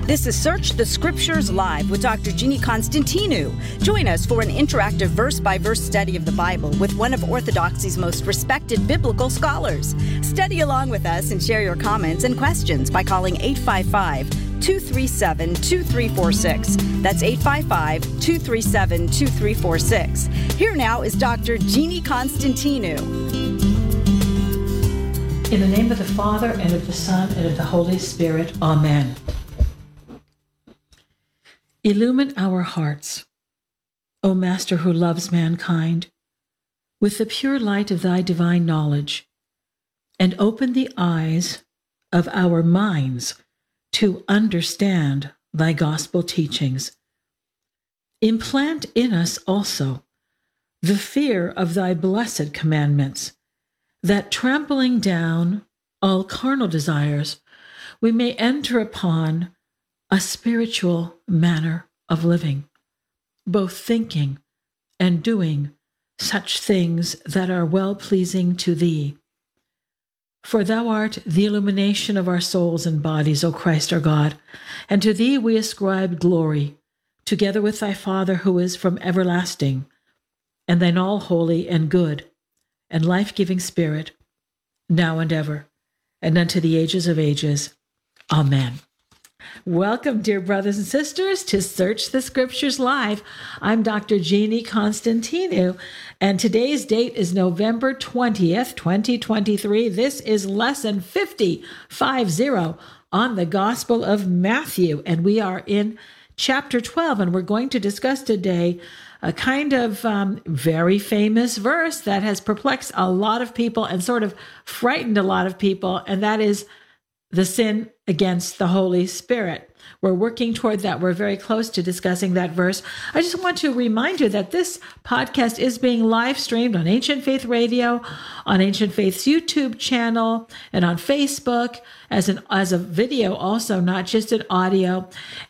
This is Search the Scriptures Live with Dr. Jeannie Constantinou. Join us for an interactive verse-by-verse study of the Bible with one of Orthodoxy's most respected biblical scholars. Study along with us and share your comments and questions by calling 855-237-2346. That's 855-237-2346. Here now is Dr. Jeannie Constantinou. In the name of the Father, and of the Son, and of the Holy Spirit. Amen. Illumine our hearts, O Master who loves mankind, with the pure light of thy divine knowledge, and open the eyes of our minds to understand thy gospel teachings. Implant in us also the fear of thy blessed commandments, that trampling down all carnal desires, we may enter upon a spiritual manner of living, both thinking and doing such things that are well-pleasing to thee. For thou art the illumination of our souls and bodies, O Christ our God, and to thee we ascribe glory, together with thy Father who is from everlasting, and thine all-holy and good and life-giving Spirit, now and ever, and unto the ages of ages. Amen. Welcome, dear brothers and sisters, to Search the Scriptures Live. I'm Dr. Jeannie Constantinou, and today's date is November 20th, 2023. This is lesson 50 on the Gospel of Matthew, and we are in chapter 12, and we're going to discuss today a kind of very famous verse that has perplexed a lot of people and sort of frightened a lot of people, and that is the sin against the Holy Spirit. We're working toward that. We're very close to discussing that verse. I just want to remind you that this podcast is being live streamed on Ancient Faith Radio, on Ancient Faith's YouTube channel, and on Facebook as a video also, not just an audio.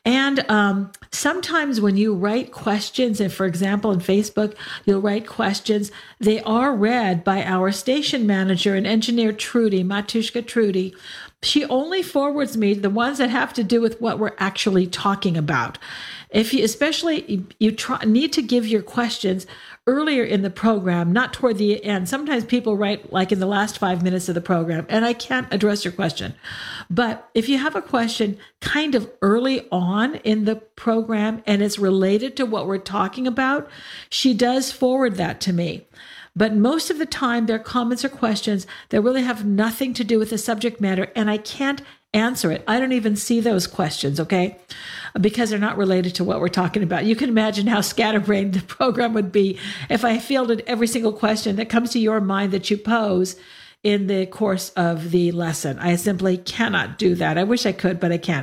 And sometimes when you write questions, and for example, in Facebook, you'll write questions, they are read by our station manager and engineer, Trudy, Matushka Trudy. She only forwards me the ones that have to do with what we're actually talking about. If you, especially, you need to give your questions earlier in the program, not toward the end. Sometimes people write like in the last 5 minutes of the program, and I can't address your question. But if you have a question kind of early on in the program and it's related to what we're talking about, she does forward that to me. But most of the time, they're comments or questions that really have nothing to do with the subject matter, and I can't answer it. I don't even see those questions, okay? Because they're not related to what we're talking about. You can imagine how scatterbrained the program would be if I fielded every single question that comes to your mind that you pose in the course of the lesson. I simply cannot do that. I wish I could, but I can't.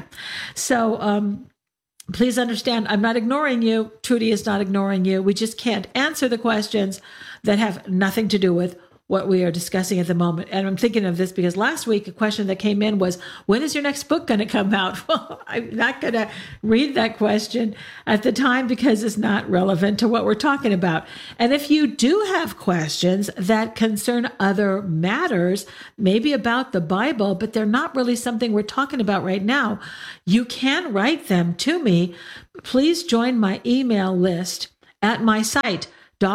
So, please understand, I'm not ignoring you. Trudy is not ignoring you. We just can't answer the questions that have nothing to do with what we are discussing at the moment. And I'm thinking of this because last week, a question that came in was, when is your next book going to come out? Well, I'm not going to read that question at the time because it's not relevant to what we're talking about. And if you do have questions that concern other matters, maybe about the Bible, but they're not really something we're talking about right now, you can write them to me. Please join my email list at my site,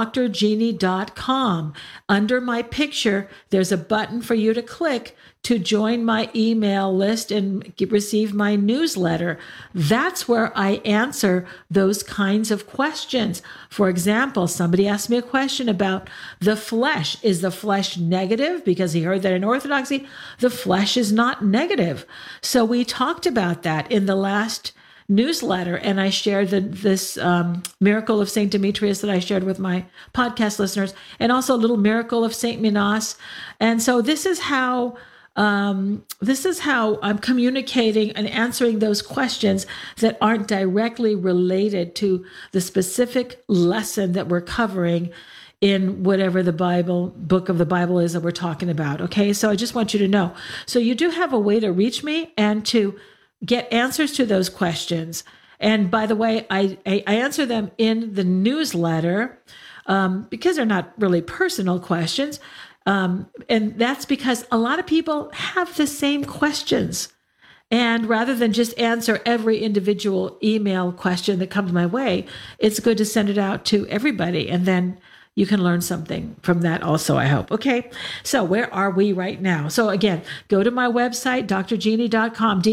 drjeannie.com. Under my picture, there's a button for you to click to join my email list and receive my newsletter. That's where I answer those kinds of questions. For example, somebody asked me a question about the flesh. Is the flesh negative? Because he heard that in Orthodoxy, the flesh is not negative. So we talked about that in the last newsletter, and I shared this miracle of St. Demetrius that I shared with my podcast listeners, and also a little miracle of St. Minas. And so this is how I'm communicating and answering those questions that aren't directly related to the specific lesson that we're covering in whatever the book of the Bible is that we're talking about. Okay, so I just want you to know. So you do have a way to reach me and to get answers to those questions. And by the way, I answer them in the newsletter because they're not really personal questions. And that's because a lot of people have the same questions. And rather than just answer every individual email question that comes my way, it's good to send it out to everybody. And then you can learn something from that also, I hope. Okay. So where are we right now? So again, go to my website, drjeannie.com,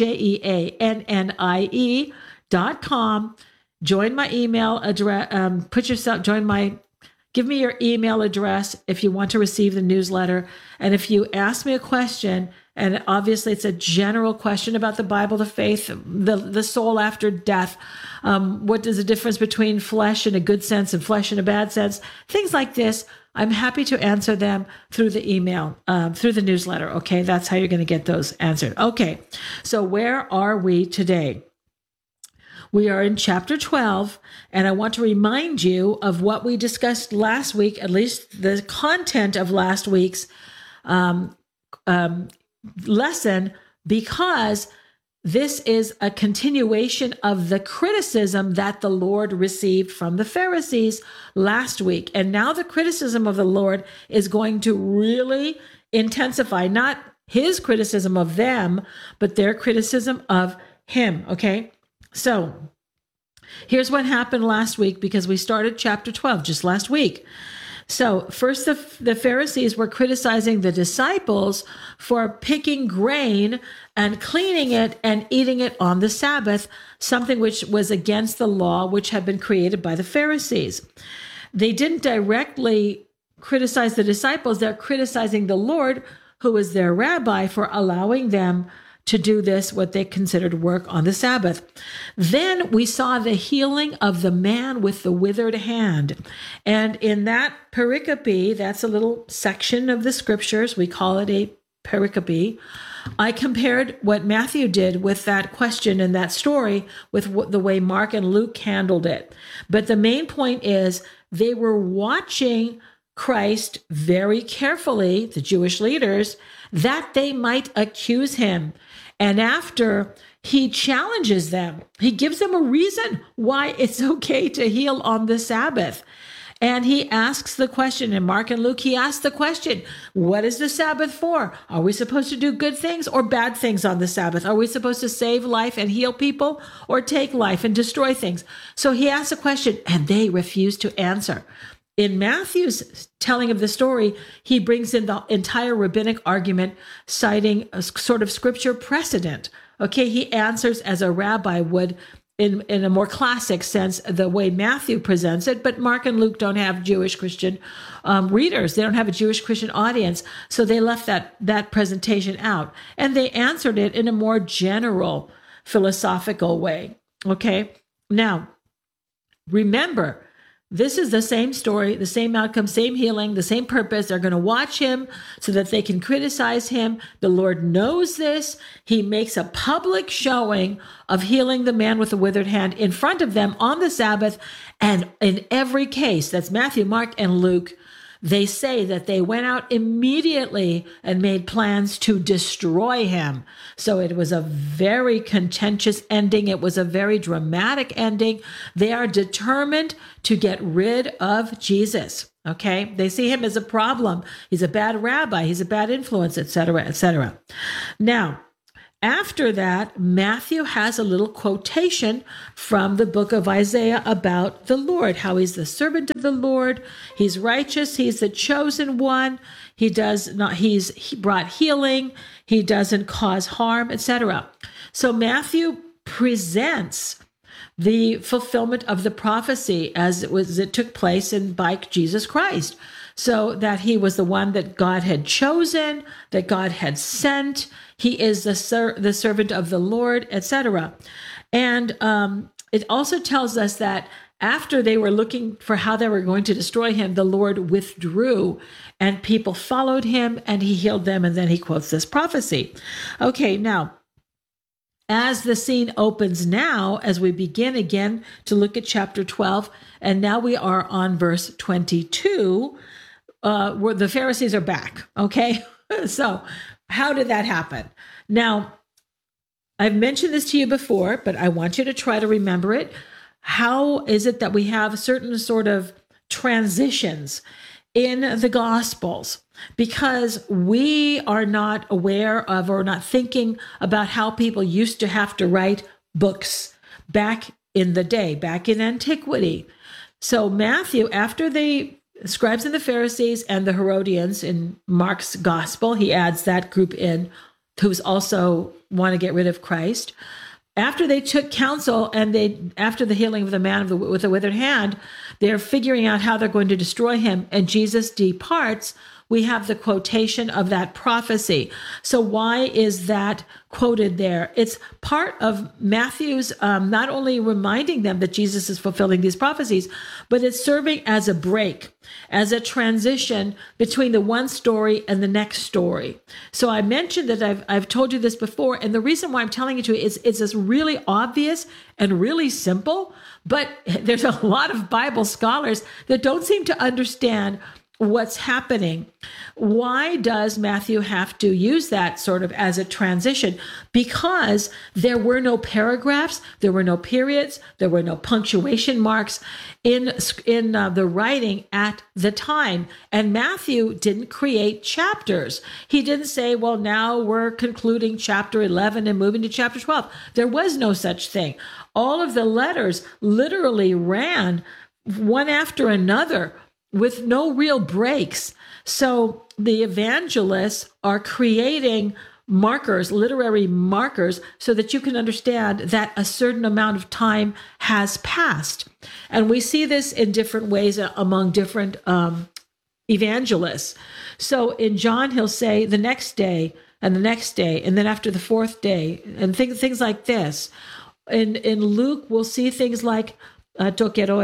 drjeannie.com. Join my email address, give me your email address if you want to receive the newsletter. And if you ask me a question, and obviously it's a general question about the Bible, the faith, the soul after death, what is the difference between flesh in a good sense and flesh in a bad sense, things like this, I'm happy to answer them through the email, through the newsletter. Okay, that's how you're going to get those answered. Okay, so where are we today? We are in chapter 12, and I want to remind you of what we discussed last week, at least the content of last week's lesson, because this is a continuation of the criticism that the Lord received from the Pharisees last week. And now the criticism of the Lord is going to really intensify, not his criticism of them, but their criticism of him. Okay. So here's what happened last week, because we started chapter 12 just last week. So first, the Pharisees were criticizing the disciples for picking grain and cleaning it and eating it on the Sabbath, something which was against the law which had been created by the Pharisees. They didn't directly criticize the disciples. They're criticizing the Lord, who is their rabbi, for allowing them to do this, what they considered work on the Sabbath. Then we saw the healing of the man with the withered hand. And in that pericope, that's a little section of the scriptures, we call it a pericope, I compared what Matthew did with that question and that story with the way Mark and Luke handled it. But the main point is they were watching Christ very carefully, the Jewish leaders, that they might accuse him. And after he challenges them, he gives them a reason why it's okay to heal on the Sabbath. And he asks the question, in Mark and Luke, he asks the question, what is the Sabbath for? Are we supposed to do good things or bad things on the Sabbath? Are we supposed to save life and heal people, or take life and destroy things? So he asks a question, and they refuse to answer. In Matthew's telling of the story, he brings in the entire rabbinic argument, citing a sort of scripture precedent. Okay, he answers as a rabbi would in a more classic sense, the way Matthew presents it, but Mark and Luke don't have Jewish Christian readers. They don't have a Jewish Christian audience. So they left that presentation out, and they answered it in a more general philosophical way. Okay, now remember, this is the same story, the same outcome, same healing, the same purpose. They're going to watch him so that they can criticize him. The Lord knows this. He makes a public showing of healing the man with the withered hand in front of them on the Sabbath. And in every case, that's Matthew, Mark, and Luke, they say that they went out immediately and made plans to destroy him. So it was a very contentious ending. It was a very dramatic ending. They are determined to get rid of Jesus. Okay. They see him as a problem. He's a bad rabbi. He's a bad influence, etc., etc. Now, after that, Matthew has a little quotation from the book of Isaiah about the Lord, how he's the servant of the Lord, he's righteous, he's the chosen one, he brought healing, he doesn't cause harm, etc. So Matthew presents the fulfillment of the prophecy as it took place by Jesus Christ. So that he was the one that God had chosen, that God had sent. He is the servant of the Lord, etc. And it also tells us that after they were looking for how they were going to destroy him, the Lord withdrew and people followed him and he healed them. And then he quotes this prophecy. Okay, now, as the scene opens now, as we begin again to look at chapter 12, and now we are on verse 22, where the Pharisees are back. Okay. So how did that happen? Now, I've mentioned this to you before, but I want you to try to remember it. How is it that we have certain sort of transitions in the Gospels, because we are not aware of or not thinking about how people used to have to write books back in the day, back in antiquity. So Matthew, after the scribes and the Pharisees and the Herodians in Mark's gospel, he adds that group in, who's also want to get rid of Christ. After they took counsel and after the healing of the man with the withered hand, they're figuring out how they're going to destroy him, and Jesus departs. We have the quotation of that prophecy. So why is that quoted there? It's part of Matthew's not only reminding them that Jesus is fulfilling these prophecies, but it's serving as a break, as a transition between the one story and the next story. So I mentioned that I've told you this before, and the reason why I'm telling you to is it's really obvious and really simple, but there's a lot of Bible scholars that don't seem to understand what's happening. Why does Matthew have to use that sort of as a transition? Because there were no paragraphs, there were no periods, there were no punctuation marks in the writing at the time. And Matthew didn't create chapters. He didn't say, well, now we're concluding chapter 11 and moving to chapter 12. There was no such thing. All of the letters literally ran one after another, with no real breaks. So the evangelists are creating markers, literary markers, so that you can understand that a certain amount of time has passed. And we see this in different ways among different evangelists. So in John, he'll say the next day and the next day, and then after the fourth day, and things like this. In Luke, we'll see things like at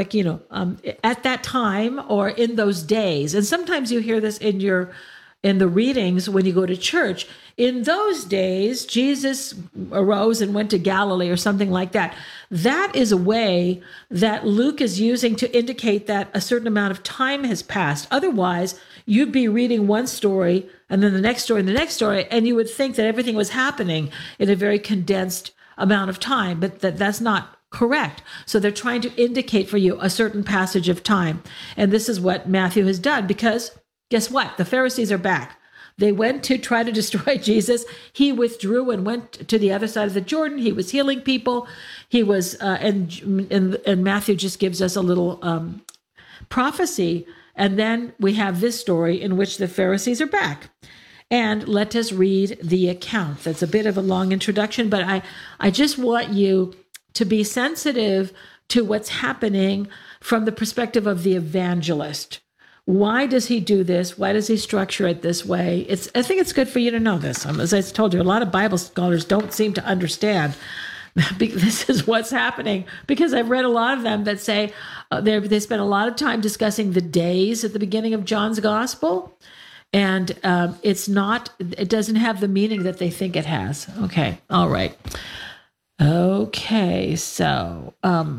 that time or in those days. And sometimes you hear this in the readings when you go to church. In those days, Jesus arose and went to Galilee or something like that. That is a way that Luke is using to indicate that a certain amount of time has passed. Otherwise, you'd be reading one story and then the next story and the next story, and you would think that everything was happening in a very condensed amount of time, but that's not correct. So they're trying to indicate for you a certain passage of time. And this is what Matthew has done, because guess what? The Pharisees are back. They went to try to destroy Jesus. He withdrew and went to the other side of the Jordan. He was healing people. He was, and Matthew just gives us a little prophecy. And then we have this story in which the Pharisees are back. And let us read the account. That's a bit of a long introduction, but I just want you to be sensitive to what's happening from the perspective of the evangelist. Why does he do this? Why does he structure it this way? I think it's good for you to know this. As I told you, a lot of Bible scholars don't seem to understand this is what's happening, because I've read a lot of them that say they spend a lot of time discussing the days at the beginning of John's gospel, and it doesn't have the meaning that they think it has. Okay, all right. Okay, so, all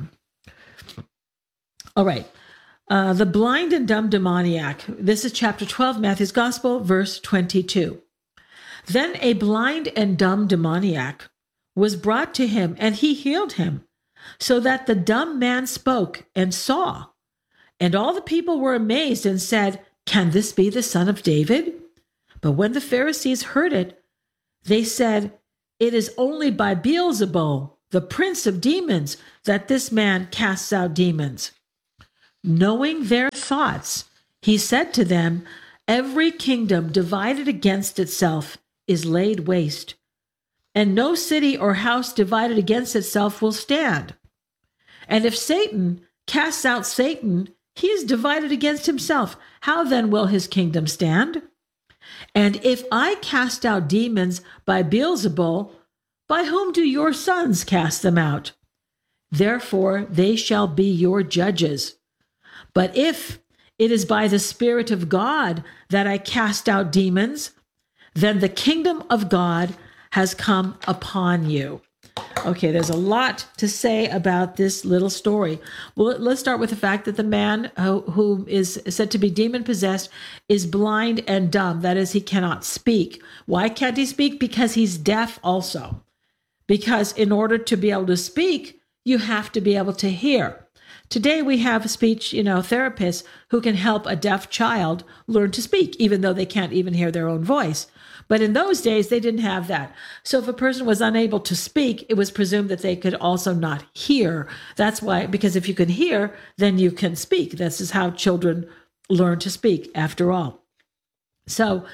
right. The blind and dumb demoniac. This is chapter 12, Matthew's Gospel, verse 22. Then a blind and dumb demoniac was brought to him, and he healed him, so that the dumb man spoke and saw. And all the people were amazed and said, "Can this be the son of David?" But when the Pharisees heard it, they said, "It is only by Beelzebul, the prince of demons, that this man casts out demons." Knowing their thoughts, he said to them, "Every kingdom divided against itself is laid waste, and no city or house divided against itself will stand. And if Satan casts out Satan, he is divided against himself. How then will his kingdom stand? And if I cast out demons by Beelzebul, by whom do your sons cast them out? Therefore they shall be your judges. But if it is by the Spirit of God that I cast out demons, then the kingdom of God has come upon you." Okay, there's a lot to say about this little story. Well, let's start with the fact that the man who is said to be demon-possessed is blind and dumb. That is, he cannot speak. Why can't he speak? Because he's deaf also. Because in order to be able to speak, you have to be able to hear. Today we have speech, therapists who can help a deaf child learn to speak, even though they can't even hear their own voice. But in those days, they didn't have that. So if a person was unable to speak, it was presumed that they could also not hear. That's why, because if you can hear, then you can speak. This is how children learn to speak, after all. So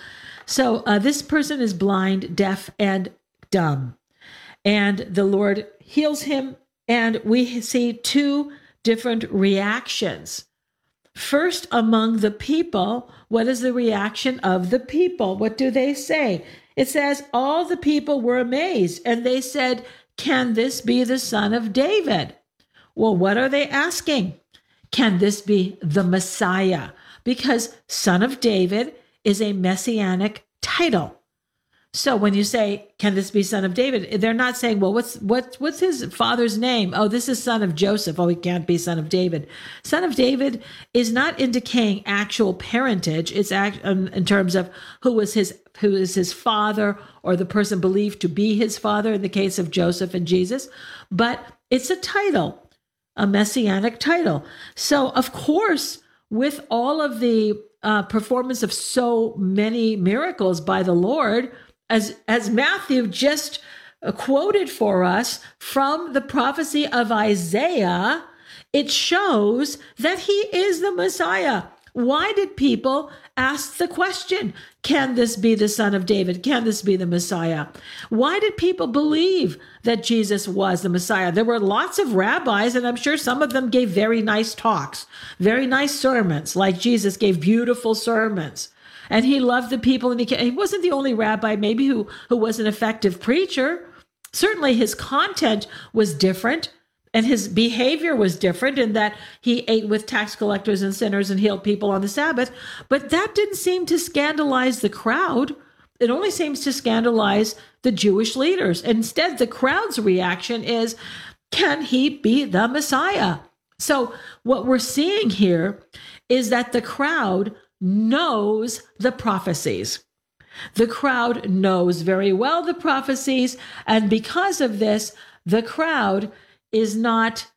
this person is blind, deaf, and dumb. And the Lord heals him, and we see two different reactions. First, among the people, what is the reaction of the people? What do they say? It says, all the people were amazed, and they said, can this be the son of David? Well, what are they asking? Can this be the Messiah? Because son of David is a messianic title. So when you say, can this be son of David? They're not saying, well, what's his father's name? Oh, this is son of Joseph. Oh, he can't be son of David. Son of David is not indicating actual parentage. It's in terms of who is his father, or the person believed to be his father in the case of Joseph and Jesus. But it's a title, a messianic title. So of course, with all of the performance of so many miracles by the Lord, as Matthew just quoted for us from the prophecy of Isaiah, it shows that he is the Messiah. Why did people ask the question, can this be the son of David? Can this be the Messiah? Why did people believe that Jesus was the Messiah? There were lots of rabbis, and I'm sure some of them gave very nice talks, very nice sermons, like Jesus gave beautiful sermons. And he loved the people, and he wasn't the only rabbi maybe who was an effective preacher. Certainly his content was different, and his behavior was different in that he ate with tax collectors and sinners and healed people on the Sabbath. But that didn't seem to scandalize the crowd. It only seems to scandalize the Jewish leaders. Instead, the crowd's reaction is, can he be the Messiah? So what we're seeing here is that the crowd knows the prophecies. The crowd knows very well the prophecies, and because of this, the crowd is not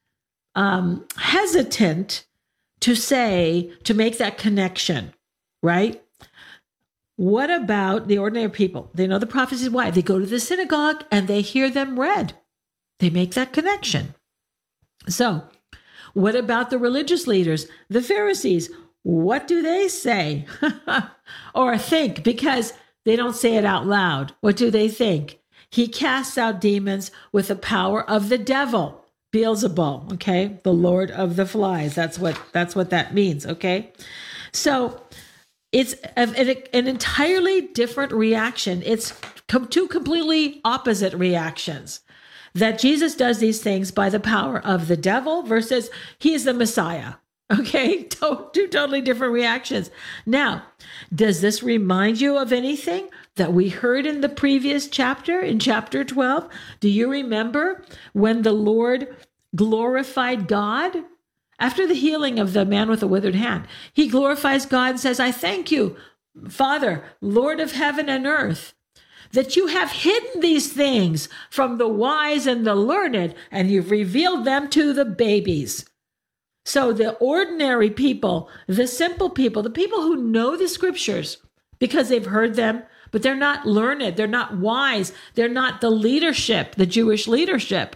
hesitant to make that connection, right? What about the ordinary people? They know the prophecies. Why? They go to the synagogue and they hear them read. They make that connection. So what about the religious leaders, the Pharisees? What do they say or think? Because they don't say it out loud. What do they think? He casts out demons with the power of the devil, Beelzebul, okay? The Lord of the Flies. That's what that means, okay? So it's an entirely different reaction. It's two completely opposite reactions. That Jesus does these things by the power of the devil versus he is the Messiah. Okay, two totally different reactions. Now, does this remind you of anything that we heard in the previous chapter, in chapter 12? Do you remember when the Lord glorified God? After the healing of the man with the withered hand, he glorifies God and says, I thank you, Father, Lord of heaven and earth, that you have hidden these things from the wise and the learned, and you've revealed them to the babies. So the ordinary people, the simple people, the people who know the scriptures because they've heard them, but they're not learned, they're not wise, they're not the leadership, the Jewish leadership.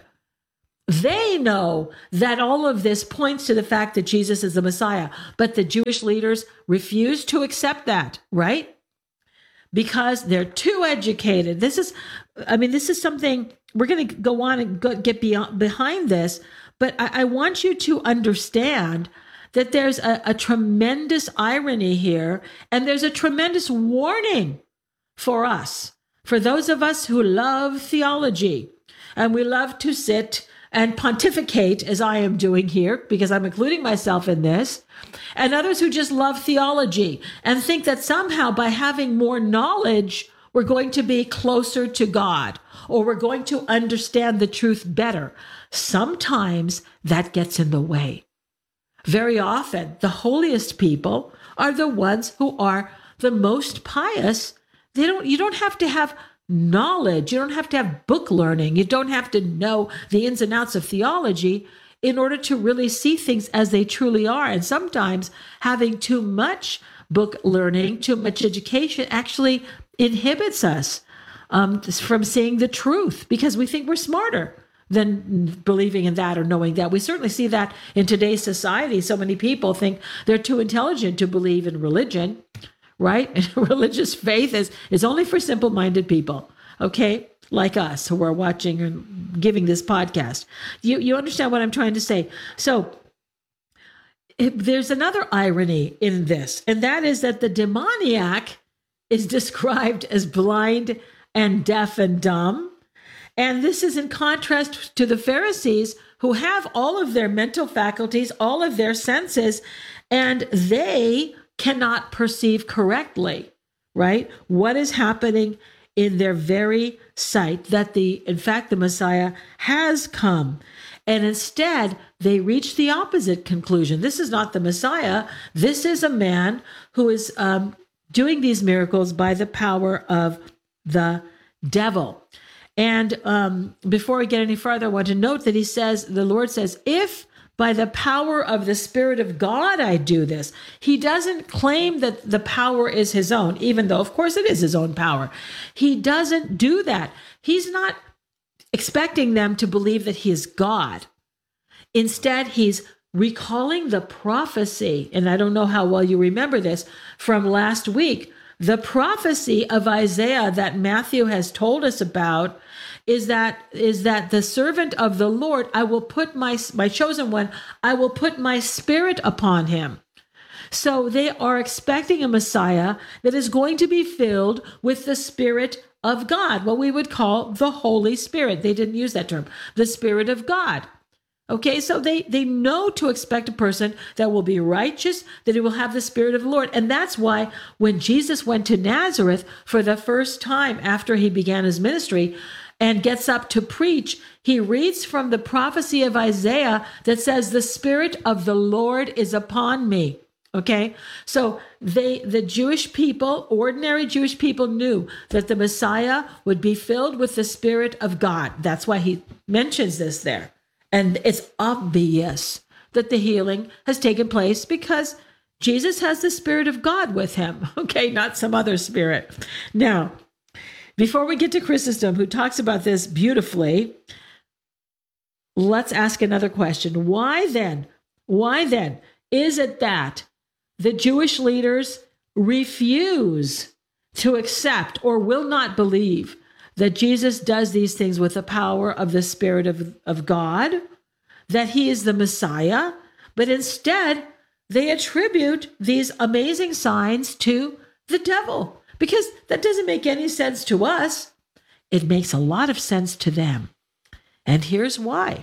They know that all of this points to the fact that Jesus is the Messiah, but the Jewish leaders refuse to accept that, right? Because they're too educated. This is something we're going to go on and get behind this. But I want you to understand that there's a tremendous irony here, and there's a tremendous warning for us, for those of us who love theology, and we love to sit and pontificate, as I am doing here, because I'm including myself in this, and others who just love theology and think that somehow by having more knowledge, we're going to be closer to God, or we're going to understand the truth better. Sometimes that gets in the way. Very often, the holiest people are the ones who are the most pious. You don't have to have knowledge. You don't have to have book learning. You don't have to know the ins and outs of theology. in order to really see things as they truly are. And sometimes having too much book learning, too much education actually inhibits us from seeing the truth because we think we're smarter than believing in that or knowing that. We certainly see that in today's society. So many people think they're too intelligent to believe in religion, right? And religious faith is only for simple-minded people, okay? Like us who are watching and giving this podcast. You understand what I'm trying to say? So there's another irony in this, and that is that the demoniac is described as blind and deaf and dumb. And this is in contrast to the Pharisees, who have all of their mental faculties, all of their senses, and they cannot perceive correctly, right? What is happening in their very sight, that in fact, the Messiah has come. And instead, they reach the opposite conclusion. This is not the Messiah. This is a man who is doing these miracles by the power of the devil. And before we get any further, I want to note that the Lord says, if by the power of the Spirit of God I do this. He doesn't claim that the power is his own, even though, of course, it is his own power. He doesn't do that. He's not expecting them to believe that he is God. Instead, he's recalling the prophecy, and I don't know how well you remember this from last week. The prophecy of Isaiah that Matthew has told us about is that the servant of the Lord, I will put my chosen one, I will put my Spirit upon him. So they are expecting a Messiah that is going to be filled with the Spirit of God, what we would call the Holy Spirit. They didn't use that term, the Spirit of God. Okay, so they know to expect a person that will be righteous, that he will have the Spirit of the Lord. And that's why when Jesus went to Nazareth for the first time after he began his ministry and gets up to preach, he reads from the prophecy of Isaiah that says, the Spirit of the Lord is upon me. Okay, so the Jewish people, ordinary Jewish people, knew that the Messiah would be filled with the Spirit of God. That's why he mentions this there. And it's obvious that the healing has taken place because Jesus has the Spirit of God with him, okay, not some other spirit. Now, before we get to Chrysostom, who talks about this beautifully, let's ask another question. Why then is it that the Jewish leaders refuse to accept or will not believe that Jesus does these things with the power of the Spirit of God, that he is the Messiah, but instead they attribute these amazing signs to the devil? Because that doesn't make any sense to us. It makes a lot of sense to them. And here's why.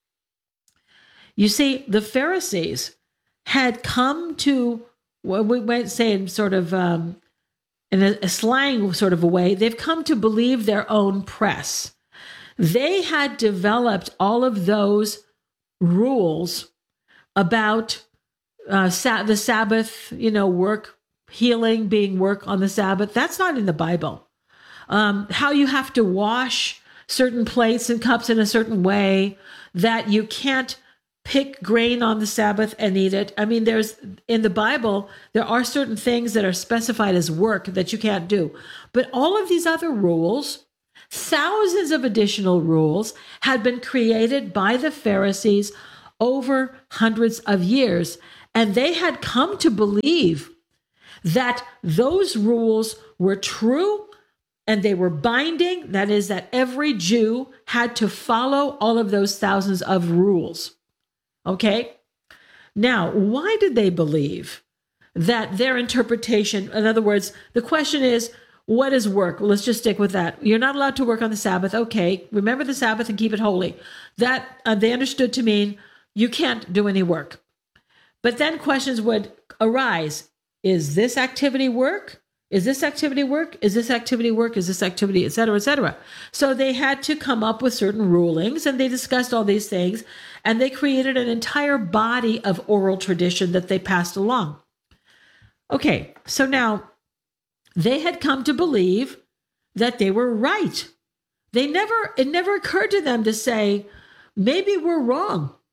You see, the Pharisees had come to, what we might say in sort of in a slang sort of a way, they've come to believe their own press. They had developed all of those rules about the Sabbath, work, healing being work on the Sabbath. That's not in the Bible. How you have to wash certain plates and cups in a certain way, that you can't pick grain on the Sabbath and eat it. I mean, in the Bible, there are certain things that are specified as work that you can't do. But all of these other rules, thousands of additional rules, had been created by the Pharisees over hundreds of years. And they had come to believe that those rules were true and they were binding. That is, that every Jew had to follow all of those thousands of rules. Okay, now, why did they believe that their interpretation, in other words, the question is, what is work? Well, let's just stick with that. You're not allowed to work on the Sabbath. Okay, remember the Sabbath and keep it holy. That they understood to mean you can't do any work. But then questions would arise. Is this activity work? Is this activity work? Is this activity work? Is this activity, et cetera, et cetera? So they had to come up with certain rulings, and they discussed all these things, and they created an entire body of oral tradition that they passed along. Okay, so now they had come to believe that they were right. It never occurred to them to say, maybe we're wrong.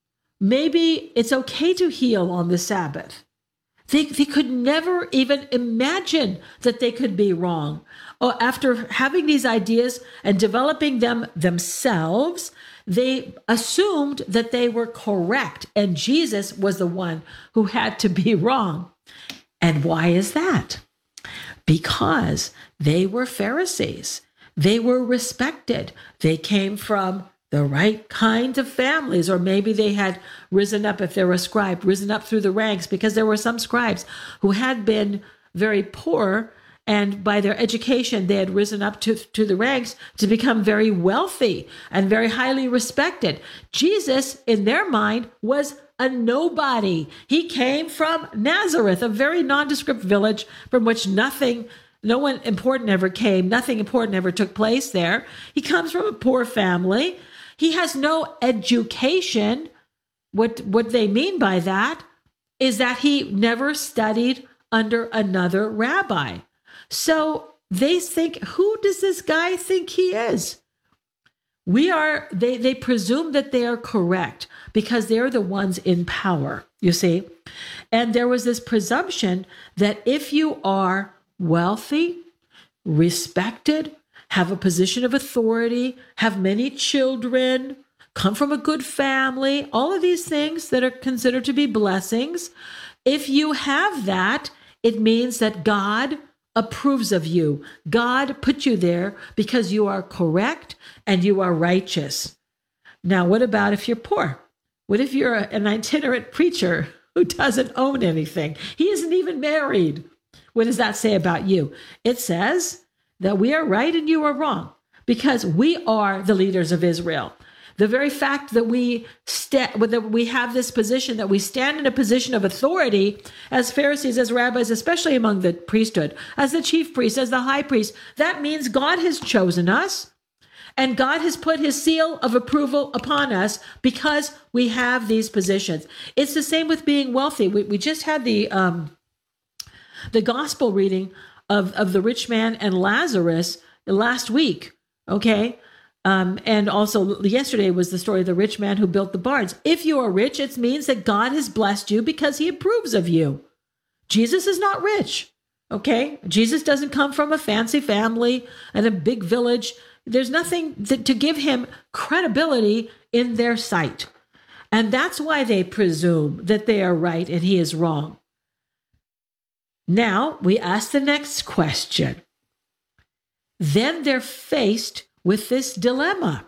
maybe it's okay to heal on the Sabbath. They could never even imagine that they could be wrong. Or after having these ideas and developing them themselves, they assumed that they were correct, and Jesus was the one who had to be wrong. And why is that? Because they were Pharisees. They were respected. They came from the right kinds of families, or maybe they had risen up, if they were a scribe, risen up through the ranks, because there were some scribes who had been very poor, and by their education, they had risen up to the ranks to become very wealthy and very highly respected. Jesus, in their mind, was a nobody. He came from Nazareth, a very nondescript village from which no one important ever came. Nothing important ever took place there. He comes from a poor family. He has no education. What they mean by that is that he never studied under another rabbi. So they think, who does this guy think he is? They presume that they are correct because they're the ones in power, you see. And there was this presumption that if you are wealthy, respected, have a position of authority, have many children, come from a good family, all of these things that are considered to be blessings. If you have that, it means that God approves of you. God put you there because you are correct and you are righteous. Now, what about if you're poor? What if you're an itinerant preacher who doesn't own anything? He isn't even married. What does that say about you? It says that we are right and you are wrong because we are the leaders of Israel. The very fact that we have this position, that we stand in a position of authority as Pharisees, as rabbis, especially among the priesthood, as the chief priest, as the high priest, that means God has chosen us and God has put his seal of approval upon us because we have these positions. It's the same with being wealthy. We just had the gospel reading of the rich man and Lazarus last week, okay? And also yesterday was the story of the rich man who built the barns. If you are rich, it means that God has blessed you because he approves of you. Jesus is not rich, okay? Jesus doesn't come from a fancy family and a big village. There's nothing to give him credibility in their sight. And that's why they presume that they are right and he is wrong. Now, we ask the next question. Then they're faced with this dilemma.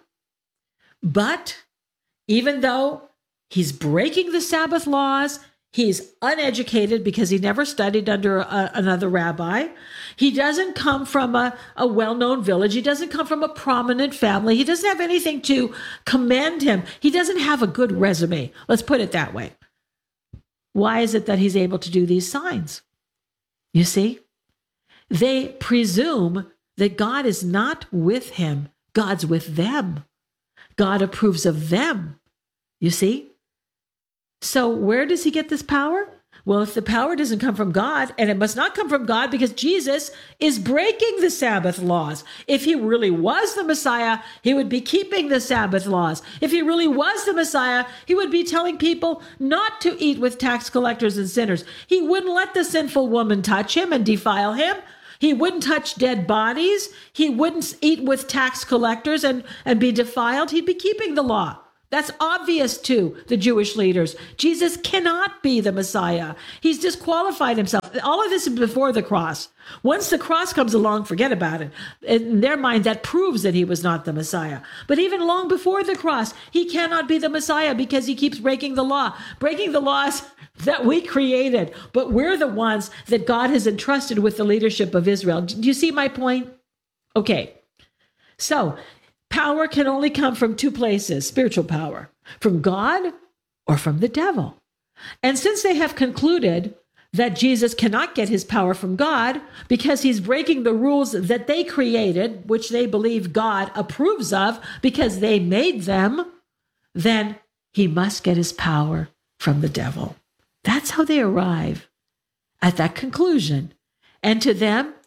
But even though he's breaking the Sabbath laws, he's uneducated because he never studied under another rabbi. He doesn't come from a well-known village. He doesn't come from a prominent family. He doesn't have anything to commend him. He doesn't have a good resume. Let's put it that way. Why is it that he's able to do these signs? You see, they presume that God is not with him. God's with them. God approves of them. You see? So where does he get this power? Well, if the power doesn't come from God, and it must not come from God because Jesus is breaking the Sabbath laws. If he really was the Messiah, he would be keeping the Sabbath laws. If he really was the Messiah, he would be telling people not to eat with tax collectors and sinners. He wouldn't let the sinful woman touch him and defile him. He wouldn't touch dead bodies. He wouldn't eat with tax collectors and be defiled. He'd be keeping the law. That's obvious to the Jewish leaders. Jesus cannot be the Messiah. He's disqualified himself. All of this is before the cross. Once the cross comes along, forget about it. In their mind, that proves that he was not the Messiah. But even long before the cross, he cannot be the Messiah because he keeps breaking the law, breaking the laws that we created. But we're the ones that God has entrusted with the leadership of Israel. Do you see my point? Okay. So, power can only come from two places, spiritual power, from God or from the devil. And since they have concluded that Jesus cannot get his power from God because he's breaking the rules that they created, which they believe God approves of because they made them, then he must get his power from the devil. That's how they arrive at that conclusion. And to them,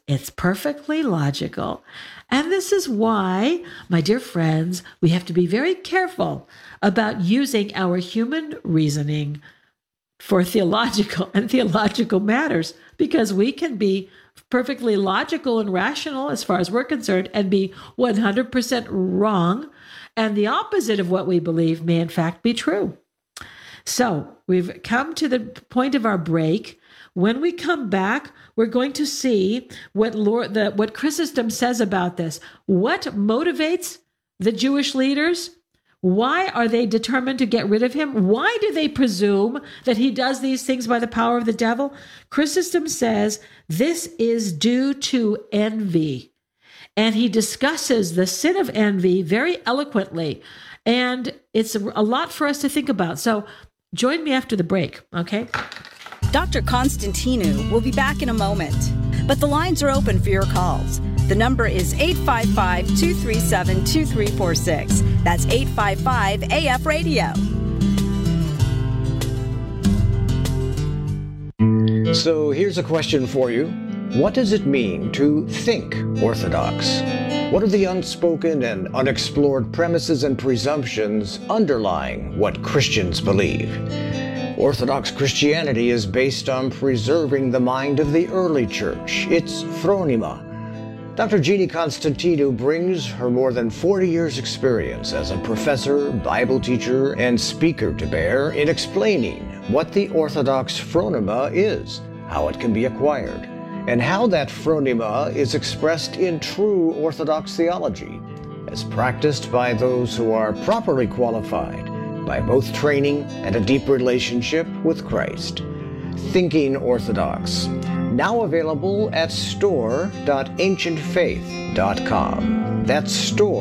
It's perfectly logical. And this is why, my dear friends, we have to be very careful about using our human reasoning for theological matters, because we can be perfectly logical and rational as far as we're concerned and be 100% wrong. And the opposite of what we believe may in fact be true. So we've come to the point of our break. When we come back, we're going to see what Chrysostom says about this. What motivates the Jewish leaders? Why are they determined to get rid of him? Why do they presume that he does these things by the power of the devil? Chrysostom says this is due to envy. And he discusses the sin of envy very eloquently. And it's a lot for us to think about. So join me after the break, okay? Dr. Constantinou will be back in a moment, but the lines are open for your calls. The number is 855-237-2346. That's 855-AF-RADIO. So here's a question for you. What does it mean to think Orthodox? What are the unspoken and unexplored premises and presumptions underlying what Christians believe? Orthodox Christianity is based on preserving the mind of the early church, its phronima. Dr. Jeannie Constantinou brings her more than 40 years' experience as a professor, Bible teacher, and speaker to bear in explaining what the Orthodox phronima is, how it can be acquired, and how that phronima is expressed in true Orthodox theology, as practiced by those who are properly qualified by both training and a deep relationship with Christ. Thinking Orthodox, now available at store.ancientfaith.com. That's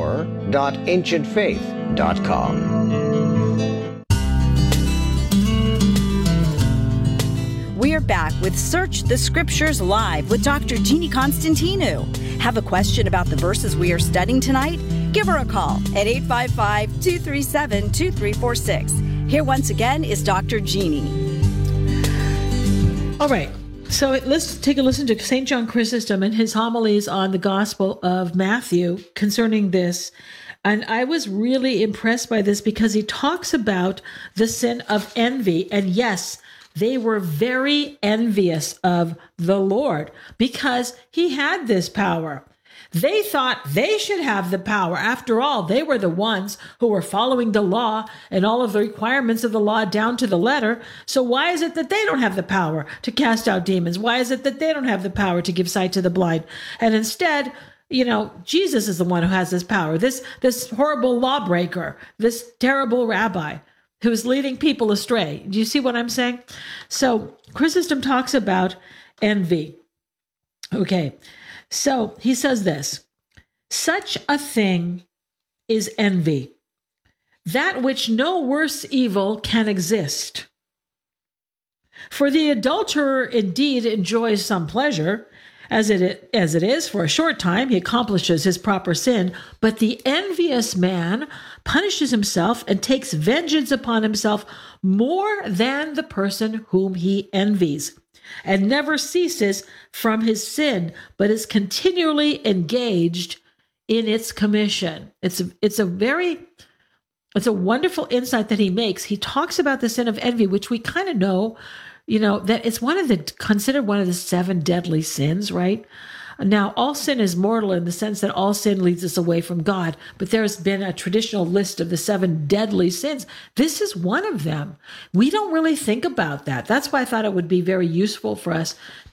store.ancientfaith.com. We're back with Search the Scriptures Live with Dr. Jeannie Constantinou. Have a question about the verses we are studying tonight? Give her a call at 855-237-2346. Here once again is Dr. Jeannie. All right. So let's take a listen to St. John Chrysostom and his homilies on the Gospel of Matthew concerning this. And I was really impressed by this because he talks about the sin of envy. And yes, they were very envious of the Lord because he had this power. They thought they should have the power. After all, they were the ones who were following the law and all of the requirements of the law down to the letter. So why is it that they don't have the power to cast out demons? Why is it that they don't have the power to give sight to the blind? And instead, Jesus is the one who has this power. This horrible lawbreaker, this terrible rabbi who is leading people astray. Do you see what I'm saying? So Chrysostom talks about envy. Okay. So he says this, such a thing is envy, that which no worse evil can exist. For the adulterer indeed enjoys some pleasure, as it is for a short time, he accomplishes his proper sin, but the envious man punishes himself and takes vengeance upon himself more than the person whom he envies, and never ceases from his sin, but is continually engaged in its commission. It's a wonderful insight that he makes. He talks about the sin of envy, which we kind of know, that it's considered one of the 7 deadly sins, right? Now, all sin is mortal in the sense that all sin leads us away from God, but there's been a traditional list of the 7 deadly sins. This is one of them. We don't really think about that. That's why I thought it would be very useful for us